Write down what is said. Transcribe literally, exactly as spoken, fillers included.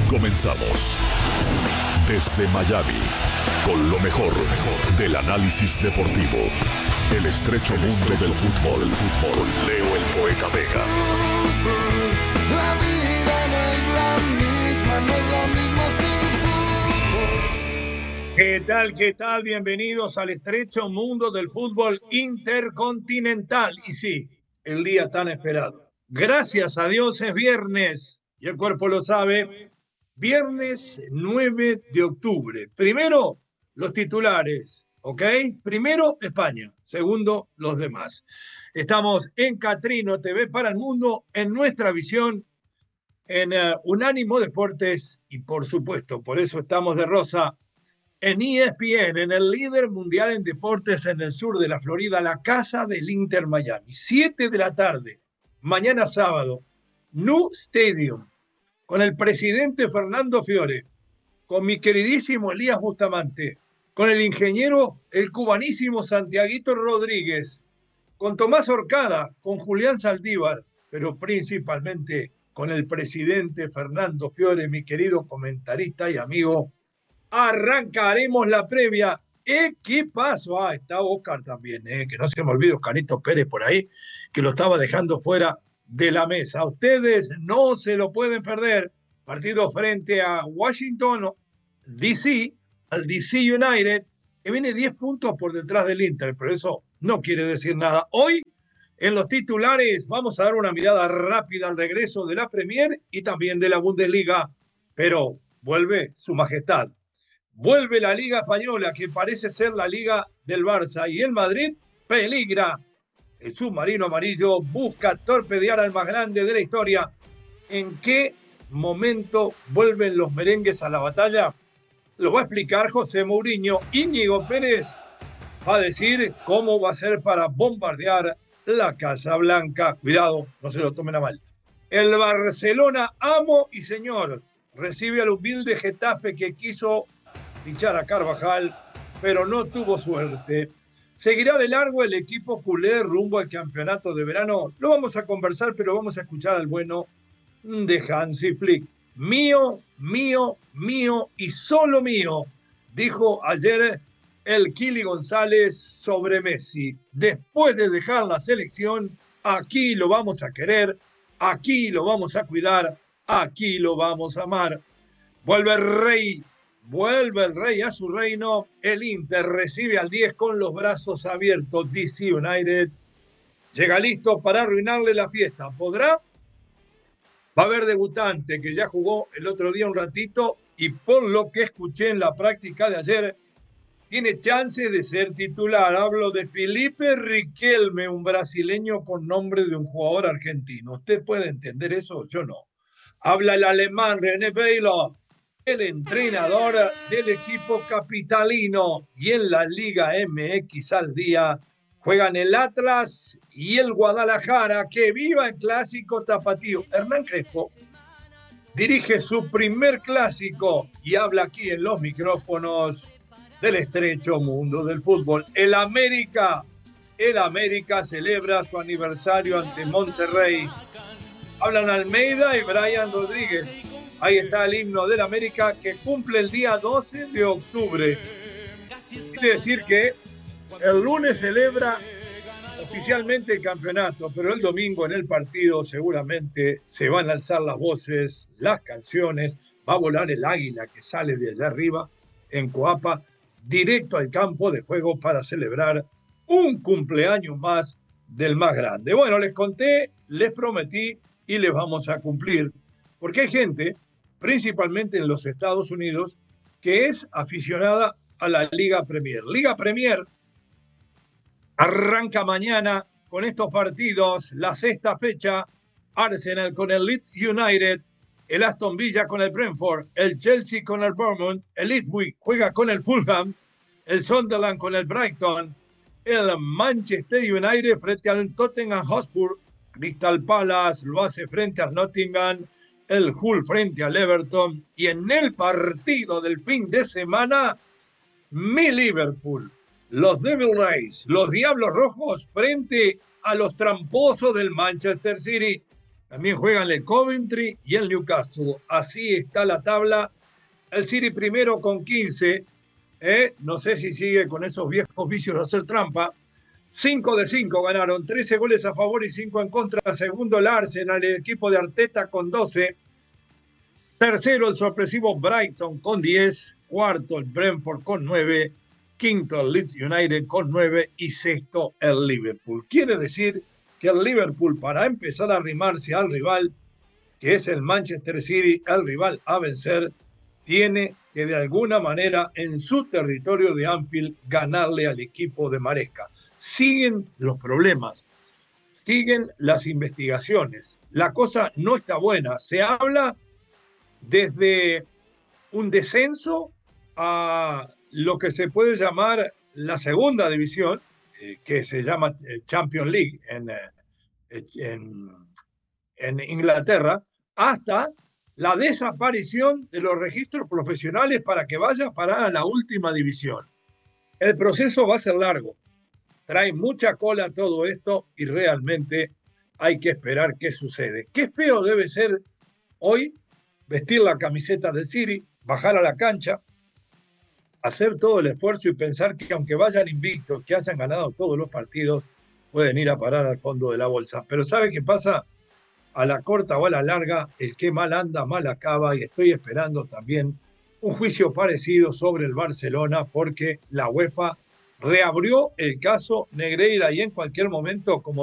Comenzamos. Desde Miami, con lo mejor, mejor del análisis deportivo. El estrecho el mundo estrecho del fútbol. El fútbol. Leo el Poeta Vega. La vida no es la misma, no es la misma sin fútbol. ¿Qué tal, qué tal? Bienvenidos al estrecho mundo del fútbol intercontinental. Y sí, el día tan esperado. Gracias a Dios es viernes, y el cuerpo lo sabe. Viernes nueve de octubre. Primero, los titulares, ¿ok? Primero, España. Segundo, los demás. Estamos en Catrino T V para el mundo, en nuestra visión, en uh, Unánimo Deportes y, por supuesto, por eso estamos de rosa, en E S P N, en el líder mundial en deportes en el sur de la Florida, la casa del Inter Miami. Siete de la tarde, mañana sábado, New Stadium, con el presidente Fernando Fiore, con mi queridísimo Elías Bustamante, con el ingeniero, el cubanísimo Santiaguito Rodríguez, con Tomás Orcada, con Julián Saldívar, pero principalmente con el presidente Fernando Fiore, mi querido comentarista y amigo. Arrancaremos la previa. Equipazo. Ah, está Oscar también, eh, que no se me olvide Oscarito Pérez por ahí, que lo estaba dejando fuera de la mesa. Ustedes no se lo pueden perder. Partido frente a Washington D C, al D C United, que viene diez puntos por detrás del Inter, pero eso no quiere decir nada. Hoy, en los titulares, vamos a dar una mirada rápida al regreso de la Premier y también de la Bundesliga, pero vuelve su majestad. Vuelve la Liga Española, que parece ser la Liga del Barça, y el Madrid peligra. El submarino amarillo busca torpedear al más grande de la historia. ¿En qué momento vuelven los merengues a la batalla? Lo va a explicar José Mourinho. Íñigo Pérez va a decir cómo va a ser para bombardear la Casa Blanca. Cuidado, no se lo tomen a mal. El Barcelona, amo y señor, recibe al humilde Getafe que quiso fichar a Carvajal, pero no tuvo suerte. ¿Seguirá de largo el equipo culé rumbo al campeonato de verano? Lo vamos a conversar, pero vamos a escuchar al bueno de Hansi Flick. Mío, mío, mío y solo mío, dijo ayer el Kili González sobre Messi. Después de dejar la selección, aquí lo vamos a querer, aquí lo vamos a cuidar, aquí lo vamos a amar. Vuelve el rey. Vuelve el rey a su reino. El Inter recibe al diez con los brazos abiertos. D C United llega listo para arruinarle la fiesta. ¿Podrá? Va a haber debutante que ya jugó el otro día un ratito y por lo que escuché en la práctica de ayer, tiene chance de ser titular. Hablo de Felipe Riquelme, un brasileño con nombre de un jugador argentino. ¿Usted puede entender eso? Yo no. Habla el alemán René Weiler, el entrenador del equipo capitalino, y en la Liga M X al día juegan el Atlas y el Guadalajara. ¡Que viva el clásico tapatío! Hernán Crespo dirige su primer clásico y habla aquí en los micrófonos del estrecho mundo del fútbol. El América, el América celebra su aniversario ante Monterrey. Hablan Almeida y Brian Rodríguez. Ahí está el himno del América que cumple el día doce de octubre. Quiere decir que el lunes celebra oficialmente el campeonato, pero el domingo en el partido seguramente se van a alzar las voces, las canciones, va a volar el águila que sale de allá arriba en Coapa, directo al campo de juego para celebrar un cumpleaños más del más grande. Bueno, les conté, les prometí y les vamos a cumplir, porque hay gente, principalmente en los Estados Unidos, que es aficionada a la Liga Premier. Liga Premier arranca mañana con estos partidos. La sexta fecha, Arsenal con el Leeds United, el Aston Villa con el Brentford, el Chelsea con el Bournemouth, el Ipswich juega con el Fulham, el Sunderland con el Brighton, el Manchester United frente al Tottenham Hotspur, Crystal Palace lo hace frente al Nottingham, el Hull frente al Everton, y en el partido del fin de semana, mi Liverpool, los Devil Rays, los Diablos Rojos frente a los tramposos del Manchester City. También juegan el Coventry y el Newcastle. Así está la tabla. El City primero con quince. ¿eh? No sé si sigue con esos viejos vicios de hacer trampa. cinco de cinco ganaron, trece goles a favor y cinco en contra. Segundo el Arsenal, el equipo de Arteta con doce. Tercero el sorpresivo Brighton con diez. Cuarto el Brentford con nueve. Quinto el Leeds United con nueve. Y sexto el Liverpool. Quiere decir que el Liverpool, para empezar a arrimarse al rival, que es el Manchester City, el rival a vencer, tiene que de alguna manera en su territorio de Anfield ganarle al equipo de Maresca. Siguen los problemas, siguen las investigaciones. La cosa no está buena. Se habla desde un descenso a lo que se puede llamar la segunda división, eh, que se llama Champions League en, en, en Inglaterra, hasta la desaparición de los registros profesionales para que vaya para la última división. El proceso va a ser largo. Trae mucha cola todo esto y realmente hay que esperar qué sucede. Qué feo debe ser hoy vestir la camiseta del City, bajar a la cancha, hacer todo el esfuerzo y pensar que aunque vayan invictos, que hayan ganado todos los partidos, pueden ir a parar al fondo de la bolsa. Pero ¿sabe qué pasa? A la corta o a la larga, el que mal anda, mal acaba, y estoy esperando también un juicio parecido sobre el Barcelona porque la UEFA reabrió el caso Negreira y en cualquier momento, como